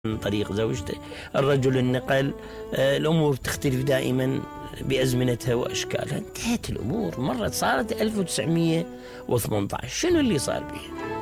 من طريق زوجته، الرجل النقل، الأمور تختلف دائما بأزمنتها وأشكالها. انتهت الأمور، مرت صارت 1918. شنو اللي صار بها؟